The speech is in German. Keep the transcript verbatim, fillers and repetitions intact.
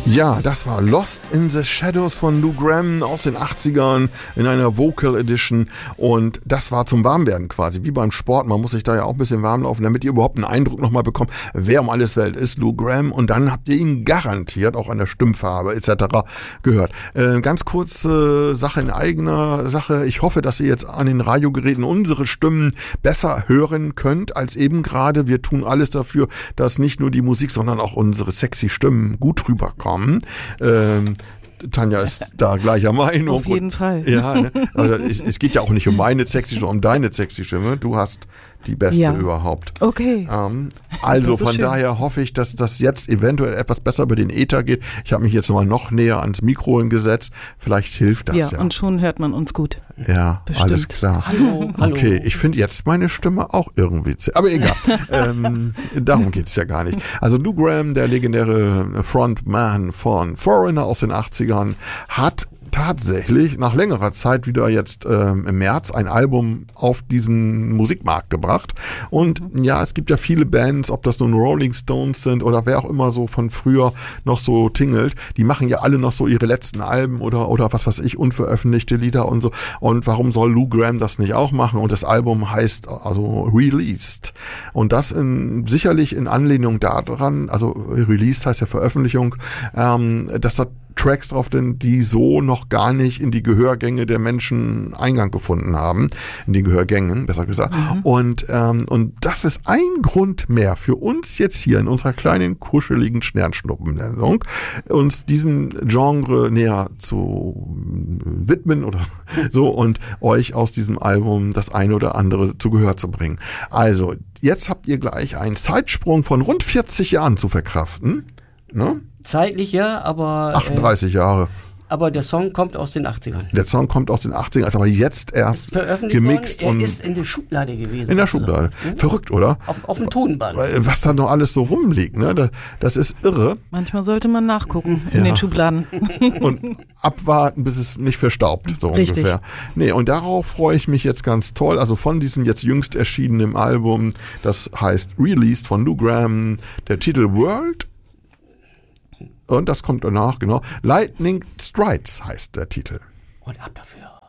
Ja, das war Lost in the Shadows von Lou Gramm aus den achtzigern in einer Vocal Edition und das war zum Warmwerden quasi, wie beim Sport. Man muss sich da ja auch ein bisschen warm laufen, damit ihr überhaupt einen Eindruck nochmal bekommt, wer um alles Welt ist Lou Gramm und dann habt ihr ihn garantiert auch an der Stimmfarbe et cetera gehört. Äh, ganz kurze Sache in eigener Sache. Ich hoffe, dass ihr jetzt an den Radiogeräten unsere Stimmen besser hören könnt als eben gerade. Wir tun alles dafür, dass nicht nur die Musik, sondern auch unsere sexy Stimmen gut rüberkommen. Ähm, Tanja ist da gleicher Meinung. Auf jeden und, Fall. Ja, ne? Also es, es geht ja auch nicht um meine sexy Stimme, um deine sexy Stimme. Du hast die beste ja. überhaupt. Okay. Ähm, also von schön. Daher hoffe ich, dass das jetzt eventuell etwas besser über den Äther geht. Ich habe mich jetzt mal noch näher ans Mikro gesetzt. Vielleicht hilft das ja. Ja, und schon hört man uns gut. Ja, Bestimmt. Alles klar. Hallo, hallo. Okay, ich finde jetzt meine Stimme auch irgendwie, aber egal. ähm, darum geht's ja gar nicht. Also Lou Gramm, der legendäre Frontman von Foreigner aus den achtzigern, hat tatsächlich nach längerer Zeit wieder jetzt ähm, im März ein Album auf diesen Musikmarkt gebracht. Und mhm. ja, es gibt ja viele Bands, ob das nun Rolling Stones sind oder wer auch immer so von früher noch so tingelt, die machen ja alle noch so ihre letzten Alben oder oder was weiß ich, unveröffentlichte Lieder und so. Und warum soll Lou Gramm das nicht auch machen? Und das Album heißt also Released. Und das in, sicherlich in Anlehnung daran, also Released heißt ja Veröffentlichung, ähm, dass das Tracks drauf, denn die so noch gar nicht in die Gehörgänge der Menschen Eingang gefunden haben, in den Gehörgängen, besser gesagt. Mhm. Und ähm, und das ist ein Grund mehr für uns jetzt hier in unserer kleinen, kuscheligen Sternschnuppen-Sendung, uns diesen Genre näher zu widmen oder so und euch aus diesem Album das eine oder andere zu Gehör zu bringen. Also, jetzt habt ihr gleich einen Zeitsprung von rund vierzig Jahren zu verkraften, ne? Zeitlich ja, aber... achtunddreißig äh, Jahre. Aber der Song kommt aus den achtzigern. Der Song kommt aus den achtzigern, ist aber jetzt erst gemixt. Worden, und er ist in der Schublade gewesen. In der Schublade. Mhm. Verrückt, oder? Auf, auf dem Tonband. Was da noch alles so rumliegt, ne? Das ist irre. Manchmal sollte man nachgucken in ja. den Schubladen. Und abwarten, bis es nicht verstaubt, so Richtig. ungefähr. Nee, und darauf freue ich mich jetzt ganz toll. Also von diesem jetzt jüngst erschienenen Album, das heißt Released von Lou Gramm, der Titel World. Und das kommt danach, genau. Lightning Strides heißt der Titel. Und ab dafür.